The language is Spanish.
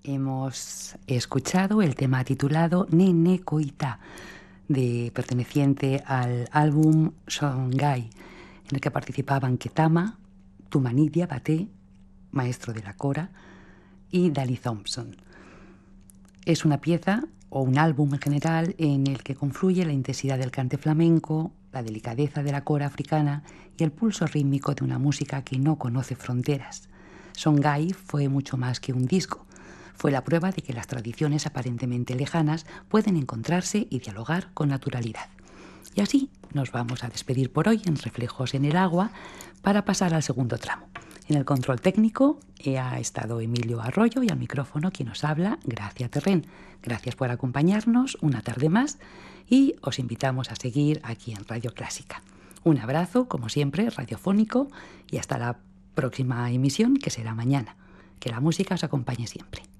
Hemos escuchado el tema titulado Nene Koita, perteneciente al álbum Songhai, en el que participaban Ketama, Tumanidia Baté, maestro de la cora, y Dali Thompson. Es una pieza o un álbum en general en el que confluye la intensidad del cante flamenco, la delicadeza de la cora africana y el pulso rítmico de una música que no conoce fronteras. Songhai fue mucho más que un disco. Fue la prueba de que las tradiciones aparentemente lejanas pueden encontrarse y dialogar con naturalidad. Y así nos vamos a despedir por hoy en Reflejos en el Agua para pasar al segundo tramo. En el control técnico ha estado Emilio Arroyo y al micrófono quien nos habla, Gracia Terrén. Gracias por acompañarnos una tarde más y os invitamos a seguir aquí en Radio Clásica. Un abrazo, como siempre, radiofónico y hasta la próxima emisión, que será mañana. Que la música os acompañe siempre.